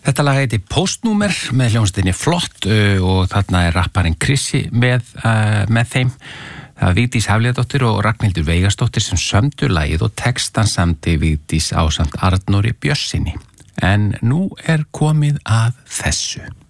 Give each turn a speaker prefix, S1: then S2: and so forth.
S1: Þetta lag heiti Postnúmer með hljómsveitinni Flott og þarna rapparinn Krissi með þeim. Það var Vigdís Hafliðadóttir og Ragnhildur Veigarsdóttir sem sömdu lagið og textan samdi Vigdís ásamt Arnóri Björnssyni. En nú er komið að þessu.